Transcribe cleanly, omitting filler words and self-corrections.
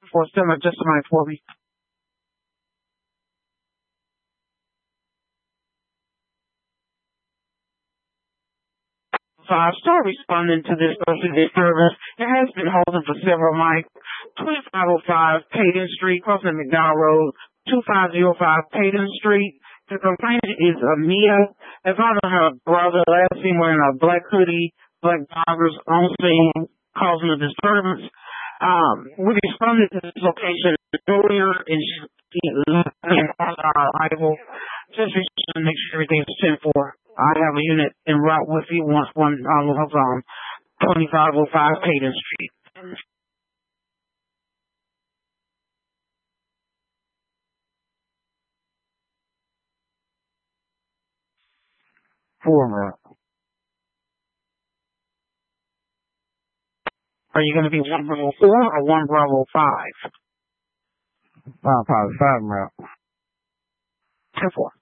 547, just a minute for me. So I started responding to this disturbance. It has been holding for several nights. 2505 Payton Street, crossing McDowell Road, 2505 Payton Street. The complainant is Mia. If I don't have a brother, last seen wearing a black hoodie, black joggers on scene, causing a disturbance. We responded to this location earlier, and she on our arrival. Just to make sure everything's 10-4. I have a unit en route with you once one of 2505 Payton Street. Former. Are you going to be 1 Bravo 4 or 1 Bravo 5? Probably 5 route. 10-4.